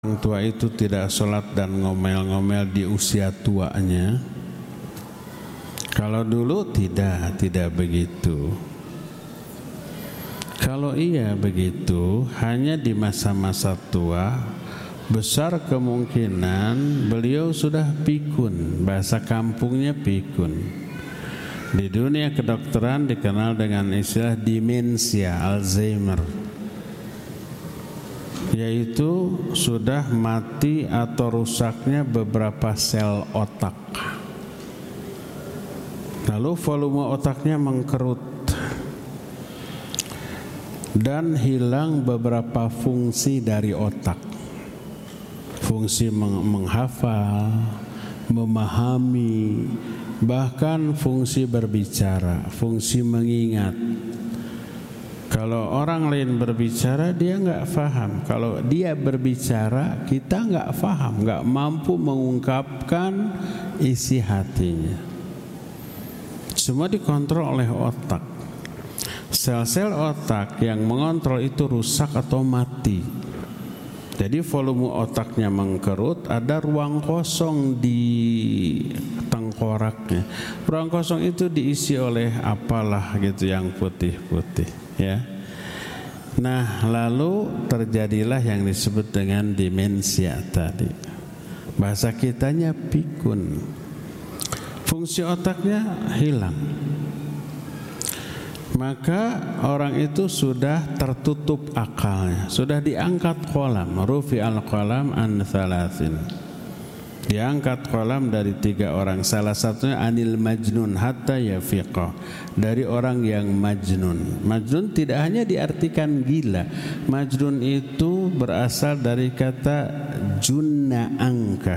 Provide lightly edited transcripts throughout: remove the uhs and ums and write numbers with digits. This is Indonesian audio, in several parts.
orang tua itu tidak sholat dan ngomel-ngomel di usia tuanya. Kalau dulu tidak begitu. Kalau iya begitu, hanya di masa-masa tua besar kemungkinan beliau sudah pikun, bahasa kampungnya pikun. Di dunia kedokteran dikenal dengan istilah demensia, Alzheimer, yaitu sudah mati atau rusaknya beberapa sel otak. Lalu volume otaknya mengkerut dan hilang beberapa fungsi dari otak. Fungsi menghafal, memahami, bahkan fungsi berbicara, fungsi mengingat. Kalau orang lain berbicara dia nggak paham. Kalau dia berbicara kita nggak paham, nggak mampu mengungkapkan isi hatinya. Semua dikontrol oleh otak. Sel-sel otak yang mengontrol itu rusak atau mati. Jadi volume otaknya mengkerut, ada ruang kosong di tengkoraknya. Ruang kosong itu diisi oleh apalah gitu yang putih-putih, ya. Nah, lalu terjadilah yang disebut dengan demensia tadi. Bahasa kitanya pikun. Fungsi otaknya hilang. Maka orang itu sudah tertutup akalnya, sudah diangkat qalam, rufi'al qalam an thalathin. Diangkat qalam dari 3 orang, salah satunya anil majnun hatta yafiqah, dari orang yang majnun. Majnun tidak hanya diartikan gila. Majnun itu berasal dari kata junna angka.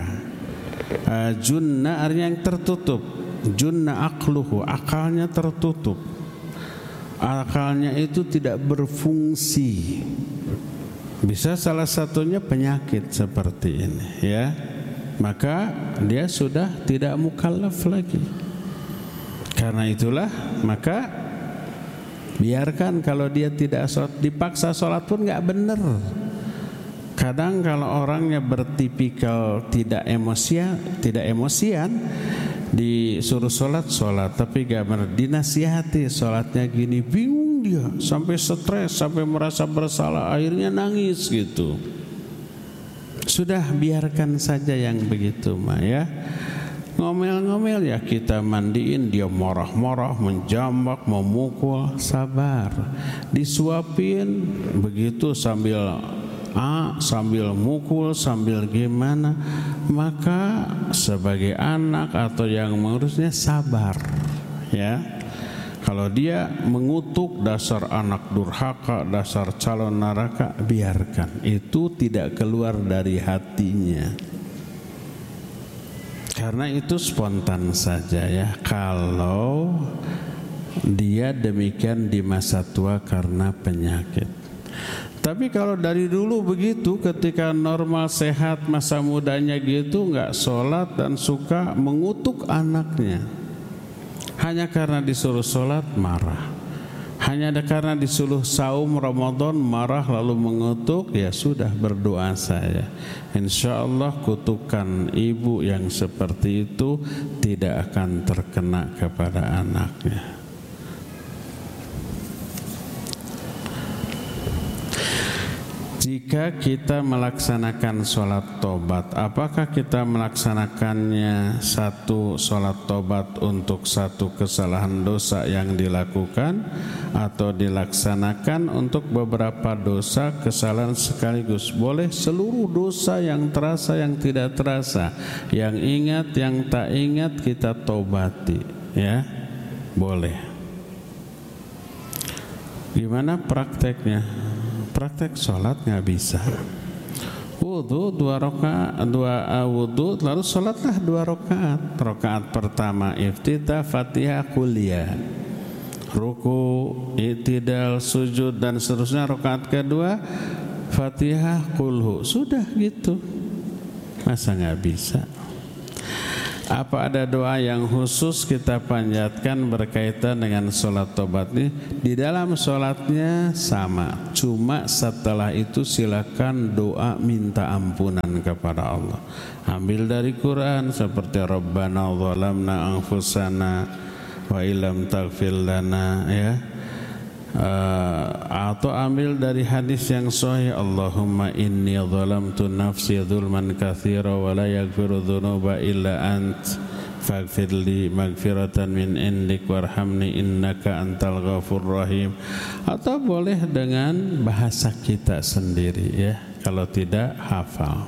Junna artinya yang tertutup. Junna aqluhu, akalnya tertutup. Akalnya itu tidak berfungsi. Bisa salah satunya penyakit seperti ini, ya. Maka dia sudah tidak mukallaf lagi. Karena itulah maka biarkan, kalau dia tidak sholat, dipaksa sholat pun nggak benar. Kadang kalau orangnya bertipikal tidak emosian, disuruh sholat, tapi gak benar. Dinasihati sholatnya gini, bingung dia, sampai stres, sampai merasa bersalah, akhirnya nangis gitu. Sudah biarkan saja yang begitu mah, ya. Ngomel-ngomel ya kita mandiin, dia marah-marah, menjambak, memukul, sabar. Disuapin begitu sambil mukul, sambil gimana, maka sebagai anak atau yang mengurusnya sabar, ya. Kalau dia mengutuk dasar anak durhaka, dasar calon neraka, biarkan. Itu tidak keluar dari hatinya. Karena itu spontan saja, ya. Kalau dia demikian di masa tua karena penyakit. Tapi kalau dari dulu begitu, ketika normal sehat masa mudanya gitu, nggak sholat dan suka mengutuk anaknya, hanya karena disuruh sholat marah, hanya karena disuruh saum Ramadan marah lalu mengutuk, ya sudah, berdoa saya, insya Allah kutukan ibu yang seperti itu tidak akan terkena kepada anaknya. Jika kita melaksanakan sholat tobat, apakah kita melaksanakannya satu sholat tobat untuk satu kesalahan dosa yang dilakukan, atau dilaksanakan untuk beberapa dosa kesalahan sekaligus? Boleh seluruh dosa, yang terasa, yang tidak terasa, yang ingat, yang tak ingat, kita tobati, ya, boleh. Gimana prakteknya? Praktek sholat nggak bisa. Wudhu 2 rakaat, wudhu lalu sholatlah 2 rakaat. Rakaat pertama iftitah, Fatihah, kuliah, ruku, i'tidal, sujud dan seterusnya. Rakaat kedua Fatihah, kulhu, sudah gitu. Masa nggak bisa? Apa ada doa yang khusus kita panjatkan berkaitan dengan sholat tobat ini? Di dalam sholatnya sama, cuma setelah itu silakan doa minta ampunan kepada Allah. Ambil dari Quran seperti Rabbana zalamna anfusana wa illam taghfir lana, ya. Atau ambil dari hadis yang sahih, Allahumma inni zalamtu nafsi dzulman katsira wa la yaghfiru dzunuba illa ant faghfirli maghfiratan min indik warhamni innaka antal ghafurur rahim. Atau boleh dengan bahasa kita sendiri, ya, kalau tidak hafal.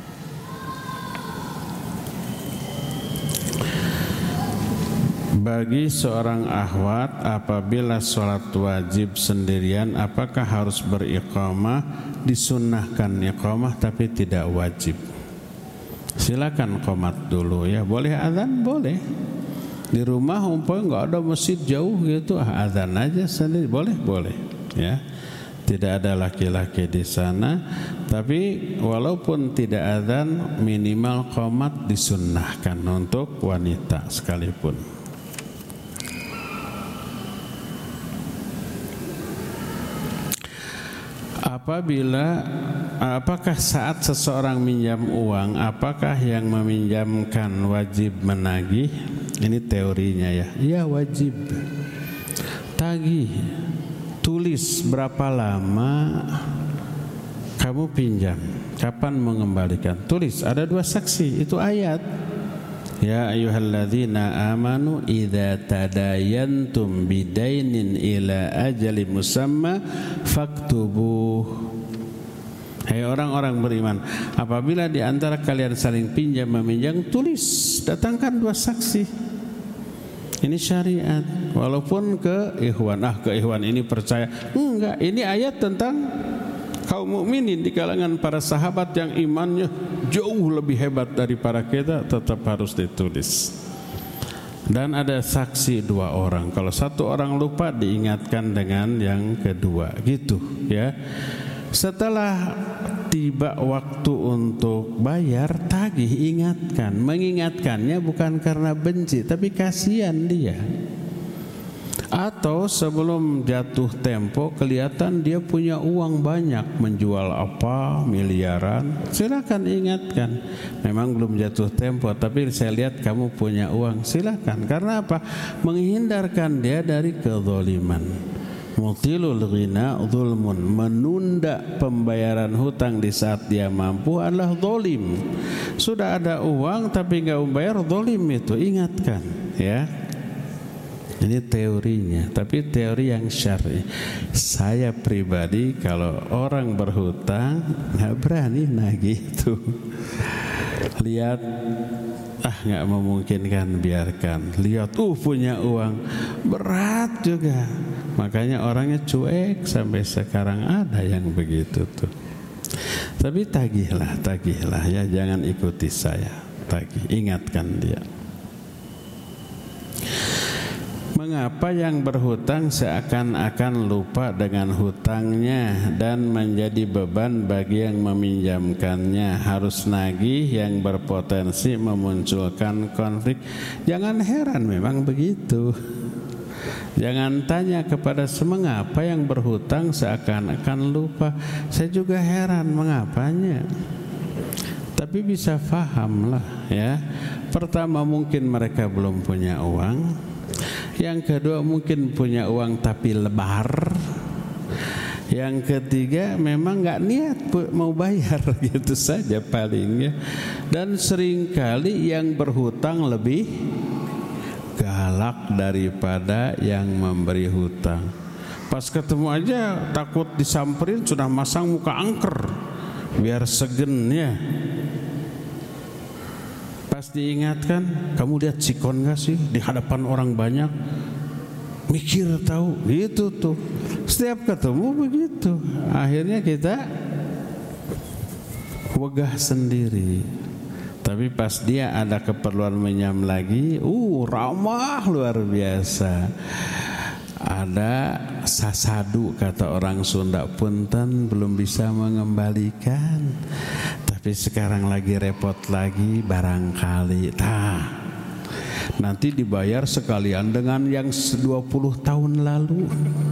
Bagi seorang akhwat apabila sholat wajib sendirian, apakah harus beriqamah? Disunnahkan iqamah tapi tidak wajib. Silakan qomat dulu, ya. Boleh azan? Boleh. Di rumah umpamanya nggak ada masjid jauh gitu, azan aja sendiri, boleh, ya. Tidak ada laki-laki di sana, tapi walaupun tidak azan minimal qomat disunnahkan untuk wanita sekalipun. Apakah saat seseorang minjam uang, apakah yang meminjamkan wajib menagih? Ini teorinya, ya. Ya, wajib tagih. Tulis berapa lama kamu pinjam, kapan mengembalikan. Tulis, ada 2 saksi, itu ayat. Ya ayyuhalladzina amanu idza tadayantum bidainin ila ajali musamma faktubuh. Hai orang-orang beriman, apabila di antara kalian saling pinjam meminjam, tulis, datangkan 2 saksi. Ini syariat. Walaupun ke ikhwan ini percaya, enggak, ini ayat tentang kaum mukminin di kalangan para sahabat yang imannya jauh lebih hebat dari para kita, tetap harus ditulis. Dan ada saksi 2 orang. Kalau 1 orang lupa diingatkan dengan yang kedua, gitu, ya. Setelah tiba waktu untuk bayar, tagih, ingatkan. Mengingatkannya bukan karena benci, tapi kasihan dia. Atau sebelum jatuh tempo kelihatan dia punya uang banyak, menjual apa miliaran, silakan ingatkan. Memang belum jatuh tempo, tapi saya lihat kamu punya uang, silakan. Karena apa? Menghindarkan dia dari kezaliman. Mutilul ghina zulmun, menunda pembayaran hutang di saat dia mampu adalah zalim. Sudah ada uang tapi enggak membayar, zalim itu, ingatkan, ya. Ini teorinya, tapi teori yang syar'i. Saya pribadi kalau orang berhutang nggak berani nagih itu. Lihat, nggak memungkinkan, biarkan. Lihat, punya uang, berat juga. Makanya orangnya cuek, sampai sekarang ada yang begitu tuh. Tapi tagihlah ya, jangan ikuti saya. Tagih, ingatkan dia. Mengapa yang berhutang seakan-akan lupa dengan hutangnya dan menjadi beban bagi yang meminjamkannya? Harus nagih yang berpotensi memunculkan konflik. Jangan heran, memang begitu. Jangan tanya kepada mengapa yang berhutang seakan-akan lupa. Saya juga heran mengapanya. Tapi bisa fahamlah, ya. Pertama, mungkin mereka belum punya uang. Yang kedua, mungkin punya uang tapi lebar. Yang ketiga, memang nggak niat mau bayar, gitu saja palingnya. Dan seringkali yang berhutang lebih galak daripada yang memberi hutang. Pas ketemu aja takut disamperin, sudah masang muka angker biar segen, ya. Pas diingatkan, kamu lihat sikon gak sih di hadapan orang banyak, mikir tahu, gitu tuh. Setiap ketemu begitu, akhirnya kita wegah sendiri. Tapi pas dia ada keperluan menyam lagi, ramah luar biasa. Ada sasadu, kata orang Sunda, punten belum bisa mengembalikan, Tapi sekarang lagi repot lagi barangkali. Nanti dibayar sekalian dengan yang 20 tahun lalu.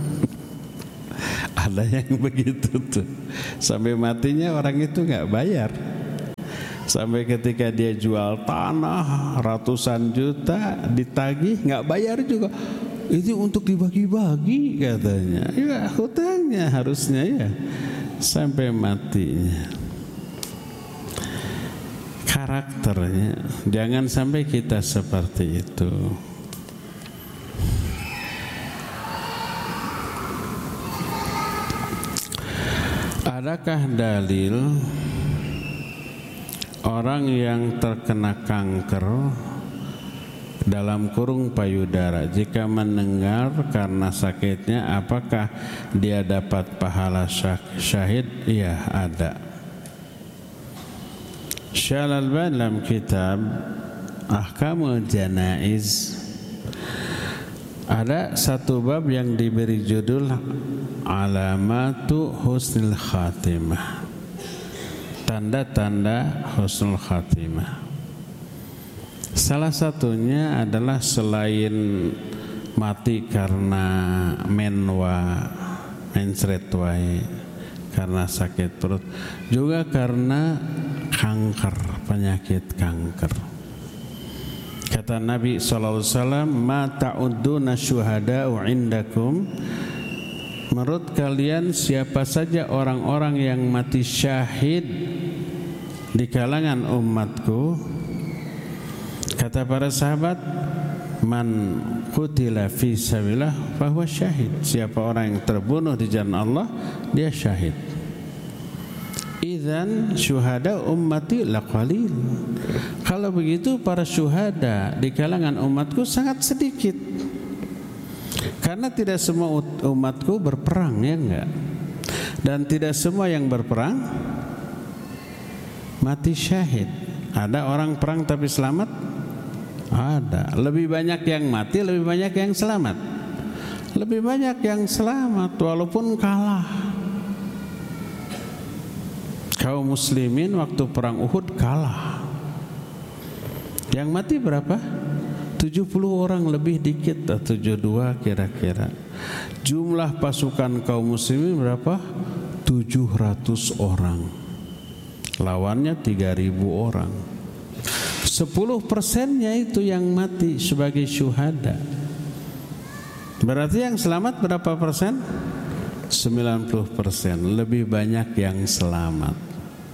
Ada yang begitu tuh. Sampai matinya orang itu nggak bayar. Sampai ketika dia jual tanah ratusan juta ditagih nggak bayar juga. Itu untuk dibagi-bagi katanya. Ya hutangnya harusnya ya sampai matinya. Karakternya jangan sampai kita seperti itu. Adakah dalil orang yang terkena kanker dalam kurung payudara jika mendengar karena sakitnya apakah dia dapat pahala syahid? Iya, ada. Syekh Al-Albani dalam kitab Ahkamul Janaiz ada satu bab yang diberi judul Alamatu Husnul Khatimah, tanda-tanda husnul khatimah. Salah satunya adalah selain mati karena mencret wae, karena sakit perut, juga karena kanker, penyakit kanker. Kata Nabi SAW, ma ta'udduna syuhada'u indakum, menurut kalian siapa saja orang-orang yang mati syahid di kalangan umatku? Kata para sahabat, man qutila fi sabilillah fahuwa syahid. Siapa orang yang terbunuh di jalan Allah, dia syahid. Idzan syuhada ummati laqalil. Kalau begitu para syuhada di kalangan umatku sangat sedikit. Karena tidak semua umatku berperang, ya enggak? Dan tidak semua yang berperang mati syahid. Ada orang perang tapi selamat? Ada. Lebih banyak yang mati, lebih banyak yang selamat. Lebih banyak yang selamat walaupun kalah. Kaum muslimin waktu perang Uhud kalah. Yang mati berapa? 70 orang, lebih dikit, 72 kira-kira. Jumlah pasukan kaum muslimin berapa? 700 orang. Lawannya 3.000 orang. 10%-nya itu yang mati sebagai syuhada. Berarti yang selamat berapa persen? 90%. Lebih banyak yang selamat.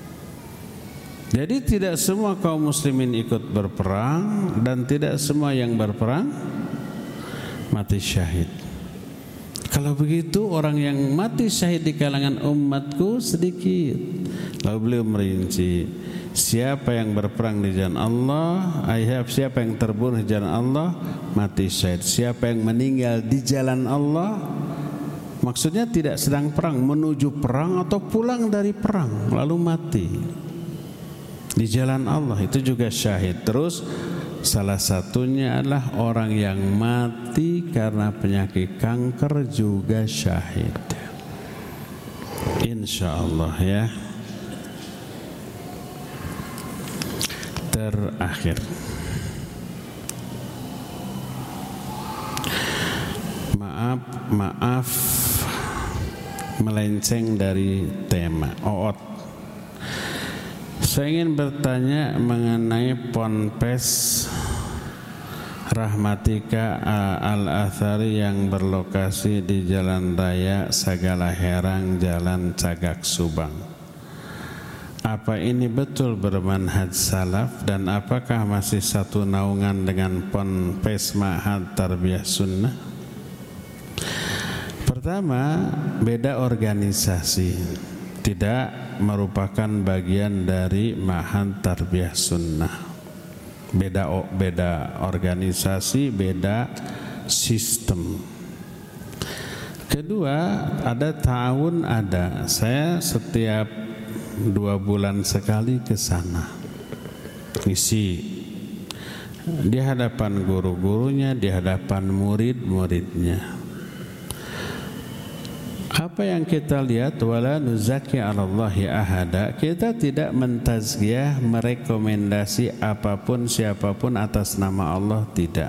Jadi tidak semua kaum muslimin ikut berperang dan tidak semua yang berperang mati syahid. Kalau begitu orang yang mati syahid di kalangan umatku sedikit. Lalu beliau merinci, siapa yang berperang di jalan Allah, siapa yang terbunuh di jalan Allah mati syahid. Siapa yang meninggal di jalan Allah, maksudnya tidak sedang perang, menuju perang atau pulang dari perang lalu mati di jalan Allah, itu juga syahid. Terus salah satunya adalah orang yang mati karena penyakit kanker juga syahid. Insyaallah ya. Terakhir, maaf melenceng dari tema. Saya ingin bertanya mengenai Ponpes Rahmatika Al-Athari yang berlokasi di Jalan Raya Sagala Herang, Jalan Cagak, Subang. Apa ini betul bermanhaj salaf dan apakah masih satu naungan dengan Ponpes Ma'had Tarbiyah Sunnah? Pertama, beda organisasi, tidak merupakan bagian dari Ma'had Tarbiyah Sunnah. Beda organisasi, beda sistem. Kedua, ada ta'awun, ada. Saya setiap 2 bulan sekali ke sana, isi di hadapan guru-gurunya, di hadapan murid-muridnya. Apa yang kita lihat, wala nuzaki 'alallahi ahada, kita tidak mentazkiyah, merekomendasi apapun siapapun atas nama Allah, tidak.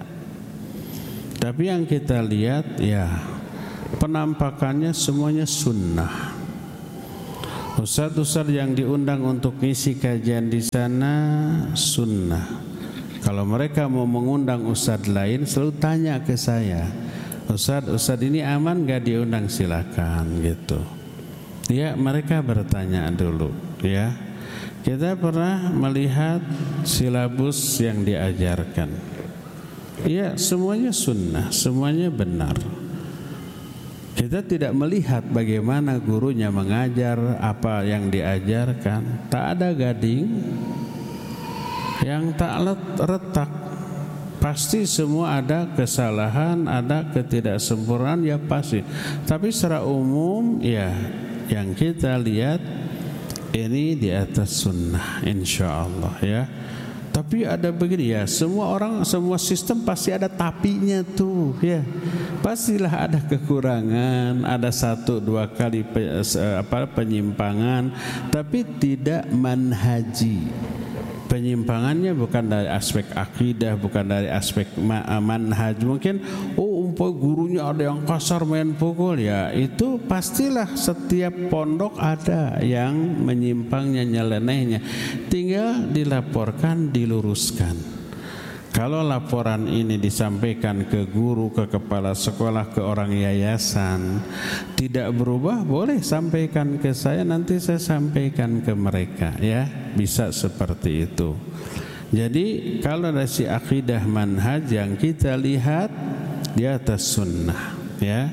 Tapi yang kita lihat ya penampakannya semuanya sunnah. Ustaz-ustaz yang diundang untuk ngisi kajian di sana sunnah. Kalau mereka mau mengundang ustaz lain selalu tanya ke saya, Ustaz ini aman gak diundang, silakan gitu. Ya, mereka bertanya dulu ya. Kita pernah melihat silabus yang diajarkan. Ya, semuanya sunnah, semuanya benar. Kita tidak melihat bagaimana gurunya mengajar, apa yang diajarkan. Tak ada gading yang tak retak. Pasti semua ada kesalahan, ada ketidaksempurnaan, ya pasti. Tapi secara umum ya yang kita lihat ini di atas sunnah insyaallah ya. Tapi ada begini ya, semua orang, semua sistem pasti ada tapinya tuh ya. Pastilah ada kekurangan, ada 1-2 kali penyimpangan, tapi tidak manhaji. Penyimpangannya bukan dari aspek akidah, bukan dari aspek manhaj. Mungkin gurunya ada yang kasar main pukul, ya itu pastilah setiap pondok ada yang menyimpangnya, nyelenehnya. Tinggal dilaporkan, diluruskan. Kalau laporan ini disampaikan ke guru, ke kepala sekolah, ke orang yayasan, tidak berubah, boleh sampaikan ke saya, nanti saya sampaikan ke mereka ya. Bisa seperti itu. Jadi kalau dari si akidah manhaj yang kita lihat di atas sunnah ya.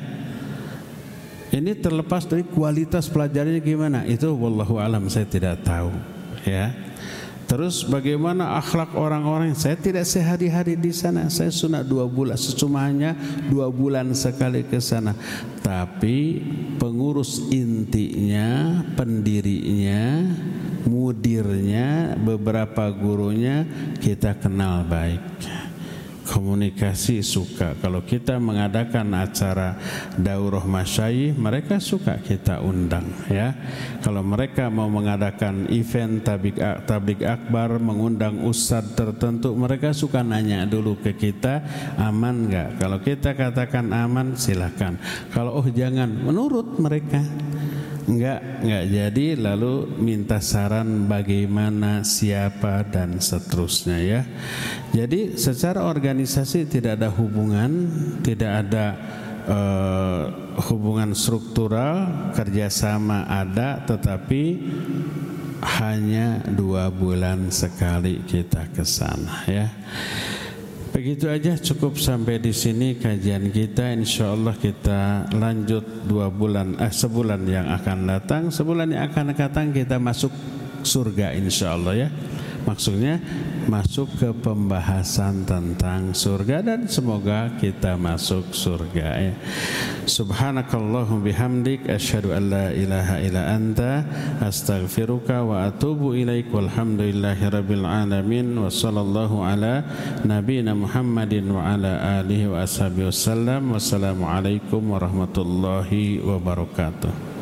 Ini terlepas dari kualitas pelajarannya gimana, itu wallahu alam, saya tidak tahu ya. Terus bagaimana akhlak orang-orang? Saya tidak sehari-hari di sana. Saya sunat 2 bulan, sesumanya 2 bulan sekali ke sana. Tapi pengurus intinya, pendirinya, mudirnya, beberapa gurunya kita kenal baik. Komunikasi suka. Kalau kita mengadakan acara daurah masyayikh, mereka suka kita undang ya. Kalau mereka mau mengadakan event tabligh akbar, mengundang ustadz tertentu, mereka suka nanya dulu ke kita, aman enggak? Kalau kita katakan aman, silakan. Kalau jangan, menurut mereka enggak jadi, lalu minta saran bagaimana, siapa dan seterusnya ya. Jadi secara organisasi tidak ada hubungan, tidak ada hubungan struktural, kerjasama ada, tetapi hanya 2 bulan sekali kita ke sana ya. Begitu aja, cukup sampai di sini kajian kita. Insyaallah kita lanjut 2 bulan, sebulan yang akan datang. Sebulan yang akan datang kita masuk surga insyaallah ya. Maksudnya masuk ke pembahasan tentang surga, dan semoga kita masuk surga ya. Subhanakallahumma bihamdik, asyhadu an la ilaha illa anta, astaghfiruka wa atubu ilaik. Walhamdulillahirabbil alamin, wa sallallahu ala nabiyina Muhammadin wa ala alihi wa ashabihi wasallam. Wassalamualaikum warahmatullahi wabarakatuh.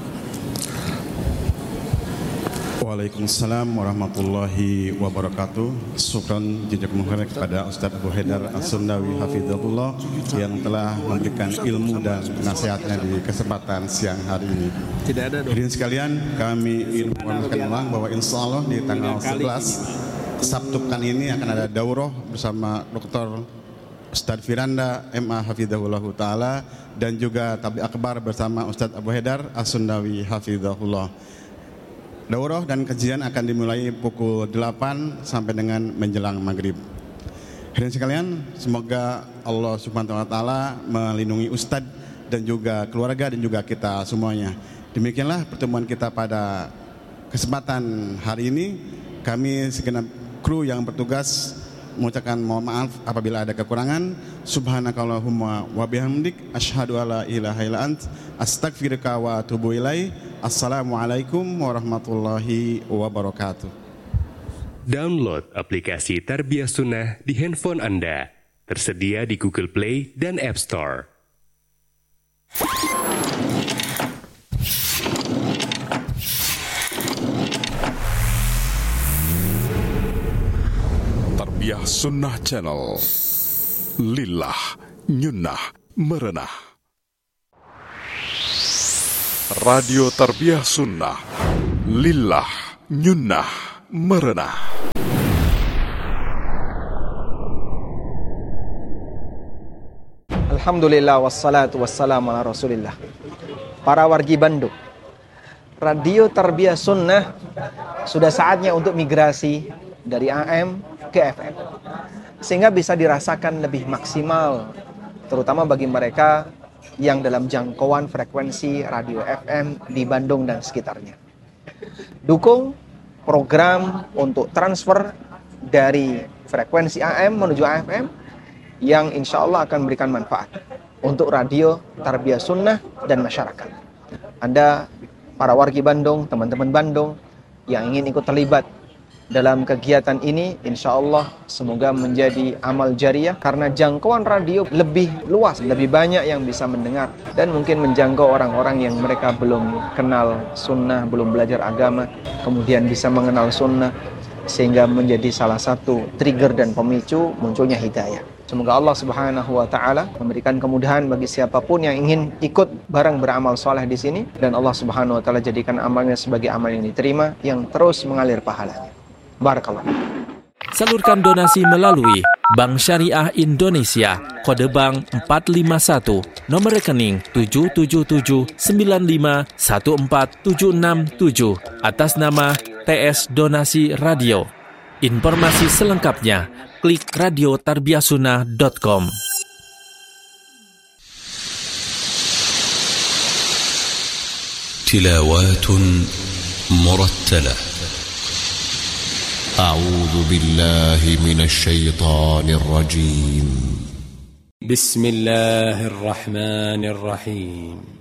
Waalaikumsalam warahmatullahi wabarakatuh. Syukran jazakumullah khairan kepada Ustaz Abu Haidar As-Sundawi hafizahullah yang telah memberikan ilmu dan nasihatnya di kesempatan siang hari ini. Hadirin sekalian, kami informasikan ulang bahwa insyaallah di tanggal 11 Sabtu pekan ini akan ada daurah bersama Dr. Ustaz Firanda MA hafizahullah taala, dan juga tabligh akbar bersama Ustaz Abu Haidar As-Sundawi hafizahullah. Daurah dan kajian akan dimulai pukul 8 sampai dengan menjelang maghrib. Hadirin sekalian, semoga Allah Subhanahu wa taala melindungi Ustadz dan juga keluarga dan juga kita semuanya. Demikianlah pertemuan kita pada kesempatan hari ini. Kami segenap kru yang bertugas mengucapkan mohon maaf apabila ada kekurangan. Subhanakallahumma wa bihamdik, asyhadu alla ilaha illa ant, astaghfiruka wa atubu ilaik. Assalamualaikum warahmatullahi wabarakatuh. Download aplikasi Tarbiyah Sunnah di handphone Anda. Tersedia di Google Play dan App Store. Tarbiyah Sunnah Channel. Lillah Nyunnah Merenah. Radio Tarbiyah Sunnah. Lillah Nyunnah Merenah. Alhamdulillah wassalatu wassalamu ala Rasulillah. Para wargi Bandung, Radio Tarbiyah Sunnah sudah saatnya untuk migrasi dari AM ke FM, sehingga bisa dirasakan lebih maksimal, terutama bagi mereka yang dalam jangkauan frekuensi radio FM di Bandung dan sekitarnya. Dukung program untuk transfer dari frekuensi AM menuju FM yang insya Allah akan memberikan manfaat untuk Radio Tarbiyah Sunnah dan masyarakat. Anda, para wargi Bandung, teman-teman Bandung yang ingin ikut terlibat dalam kegiatan ini, insya Allah semoga menjadi amal jariah, karena jangkauan radio lebih luas, lebih banyak yang bisa mendengar, dan mungkin menjangkau orang-orang yang mereka belum kenal sunnah, belum belajar agama, kemudian bisa mengenal sunnah, sehingga menjadi salah satu trigger dan pemicu munculnya hidayah. Semoga Allah Subhanahu wa taala memberikan kemudahan bagi siapapun yang ingin ikut bareng beramal soleh di sini, dan Allah Subhanahu wa taala jadikan amalnya sebagai amal yang diterima, yang terus mengalir pahalanya. Barakallah. Salurkan donasi melalui Bank Syariah Indonesia, kode bank 451, nomor rekening 77795147677, atas nama TS Donasi Radio. Informasi selengkapnya klik radiotarbiyahsunnah.com. Tilawatun murattalah. A'udzu billahi minasy syaithanir rajim. Bismillahirrahmanirrahim.